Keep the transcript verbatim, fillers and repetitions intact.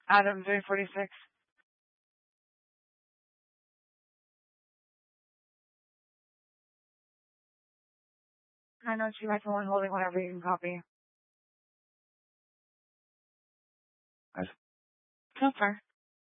Adam three forty-six. I know she might be one holding whatever you can copy. Nice. So far.